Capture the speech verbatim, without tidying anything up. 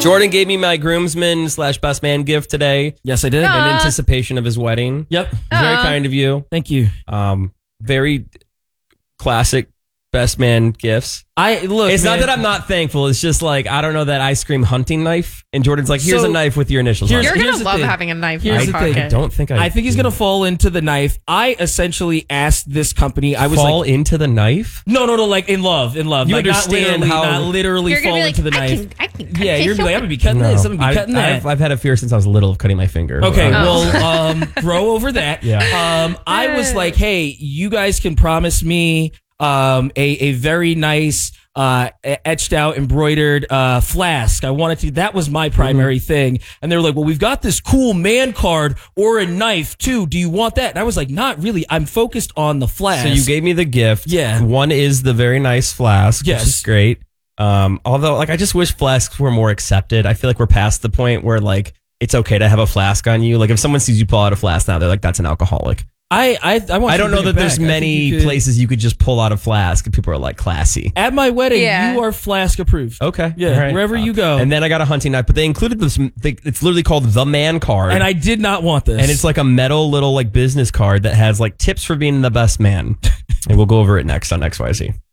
Jordan gave me my groomsman slash best man gift today. Yes, I did. In Aw. anticipation of his wedding. Yep. Very Aw. kind of you. Thank you. Um, very classic best man gifts. I look. It's man, not that I'm not thankful. It's just like, I don't know, that ice cream hunting knife. And Jordan's like, here's So, a knife with your initials on here's- it. You're here's gonna the love thing. having a knife Here's in the your thing. pocket. I don't think I I think he's gonna fall into the knife. I essentially asked this company. I was fall like, into the knife. no, no, no, like in love, in love. You like, understand not literally, how- not literally You're fall gonna be into like, the I knife. can, I can cut Yeah, this you're gonna be like, I'm open. gonna be cutting this. I'm gonna be I, cutting that. I've, I've had a fear since I was little of cutting my finger. Okay, Oh. well, um, grow over that. Yeah. Um, I was like, hey, you guys can promise me um, a, a very nice uh, etched out, embroidered uh, flask. I wanted to, that was my primary Mm-hmm. thing. And they were like, well, we've got this cool man card or a knife too. Do you want that? And I was like, not really. I'm focused on the flask. So you gave me the gift. Yeah. One is the very nice flask, Yes. which is great. Um, although, like, I just wish flasks were more accepted. I feel like we're past the point where, like, it's okay to have a flask on you. Like, if someone sees you pull out a flask now, they're like, that's an alcoholic. I, I, I, want I you don't to know bring that it there's back. I think many you could- places you could just pull out a flask and people are like, classy. At my wedding, Yeah. you are flask approved. Okay. Yeah, all right. wherever you go. And then I got a hunting knife, but they included this. They, it's literally called the man card. And I did not want this. And it's like a metal little like business card that has like tips for being the best man. And we'll go over it next on X Y Z.